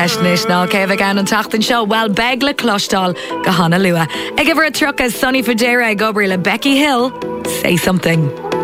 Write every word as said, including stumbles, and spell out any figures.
heisnis ná céh gan an tatan seo well beg le clostal go hána lua. Ag bhar a truchas Sonny Fodera ag obair le Becky Hill, Say Something.